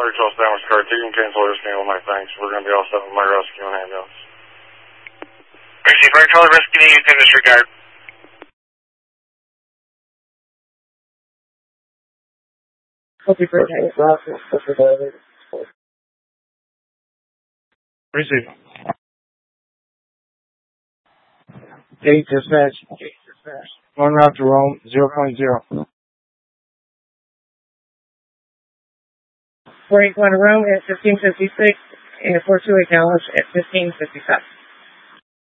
Fire Charles Sandwich car. You can cancel this meal, my thanks. We're going to be all set with my rescue and ambulance. Receive Fire Charles rescue needs in disregard. Copy for Receive. 8 dispatch. One route to Rome, 0.0. Going to Rome at 1556 and 428 Dallas at 1557.